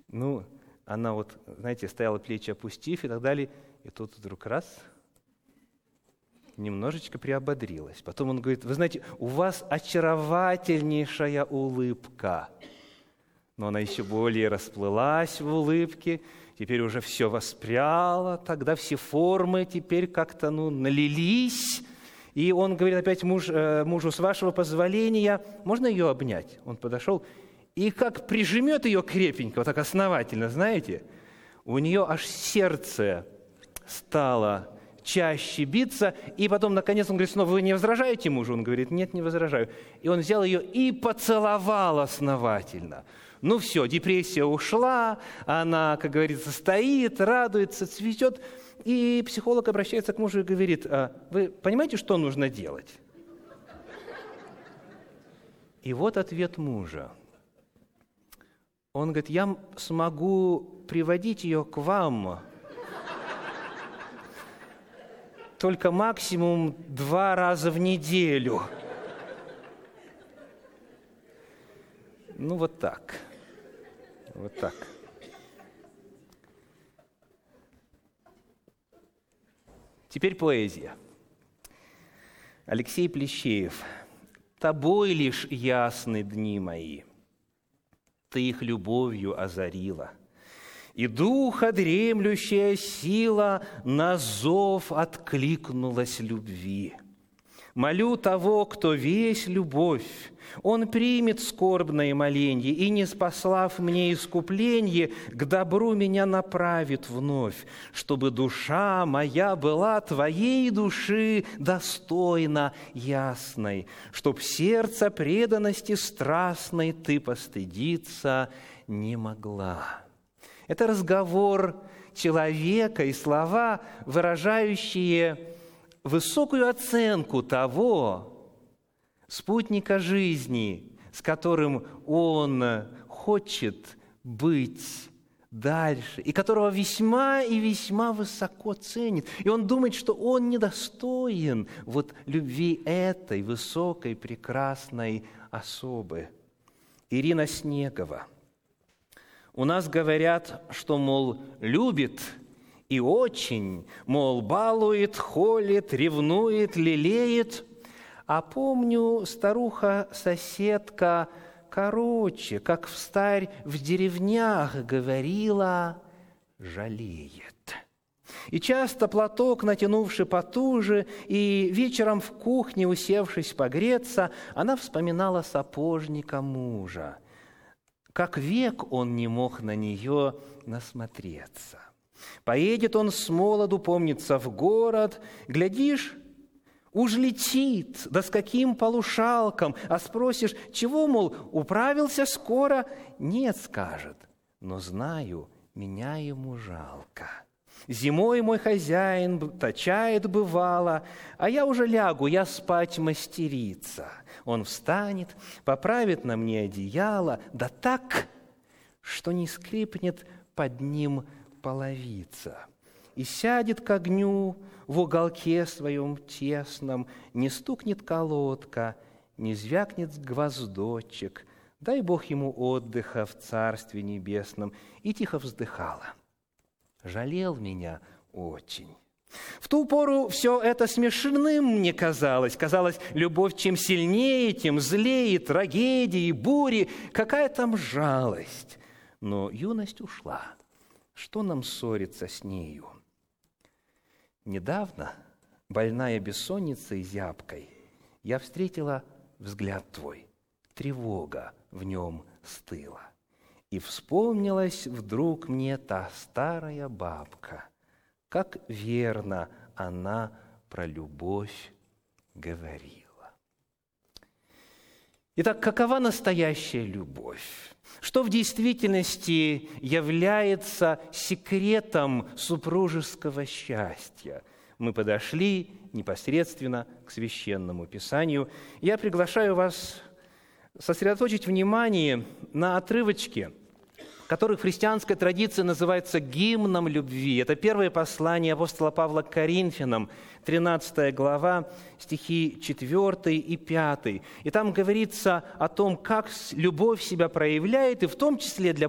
Ну, она вот, знаете, стояла, плечи опустив и так далее. И тут вдруг раз, немножечко приободрилась. Потом он говорит: вы знаете, у вас очаровательнейшая улыбка. Но она еще более расплылась в улыбке, теперь уже все воспряло, тогда все формы теперь как-то налились. И он говорит опять мужу: с вашего позволения, можно ее обнять? Он подошел и как прижмет ее крепенько, вот так основательно, знаете, у нее аж сердце стало чаще биться, и потом, наконец, он говорит снова: вы не возражаете мужу? Он говорит: нет, не возражаю. И он взял ее и поцеловал основательно. Ну все, депрессия ушла, она, как говорится, стоит, радуется, цветет. И психолог обращается к мужу и говорит: вы понимаете, что нужно делать? И вот ответ мужа. Он говорит: я смогу приводить ее к вам только максимум 2 раза в неделю. Ну, вот так. Вот так. Теперь поэзия. Алексей Плещеев. «Тобой лишь ясны дни мои, ты их любовью озарила, и духа дремлющая сила на зов откликнулась любви. Молю того, кто весь любовь, он примет скорбное моленье и, не спаслав мне искупленье, к добру меня направит вновь, чтобы душа моя была твоей души достойно ясной, чтоб сердце преданности страстной ты постыдиться не могла». Это разговор человека и слова, выражающие высокую оценку того спутника жизни, с которым он хочет быть дальше, и которого весьма и весьма высоко ценит. И он думает, что он недостоин вот любви этой высокой, прекрасной особы. Ирина Снегова. У нас говорят, что, мол, любит и очень, мол, балует, холит, ревнует, лелеет. А помню, старуха-соседка короче, как встарь в деревнях говорила, жалеет. И часто платок, натянувши потуже, и вечером в кухне, усевшись погреться, она вспоминала сапожника мужа. Как век он не мог на нее насмотреться. Поедет он с молоду, помнится, в город, глядишь, уж летит, да с каким полушалком, а спросишь, чего, мол, управился скоро? Нет, скажет, но знаю, меня ему жалко. Зимой мой хозяин точает бывало, а я уже лягу, я спать мастерица. Он встанет, поправит на мне одеяло, да так, что не скрипнет под ним половица. И сядет к огню в уголке своем тесном, не стукнет колодка, не звякнет гвоздочек. Дай Бог ему отдыха в Царстве Небесном. И тихо вздыхала. Жалел меня очень. В ту пору все это смешным мне казалось. Казалось, любовь чем сильнее, тем злее, трагедии, бури. Какая там жалость. Но юность ушла. Что нам ссориться с нею? Недавно, больная бессонницей зябкой, я встретила взгляд твой. Тревога в нем стыла. И вспомнилась вдруг мне та старая бабка, как верно она про любовь говорила. Итак, какова настоящая любовь? Что в действительности является секретом супружеского счастья? Мы подошли непосредственно к Священному Писанию. Я приглашаю вас сосредоточить внимание на отрывочке, который в христианской традиции называется гимном любви. Это первое послание апостола Павла к Коринфянам, 13 глава, стихи 4 и 5. И там говорится о том, как любовь себя проявляет, и в том числе для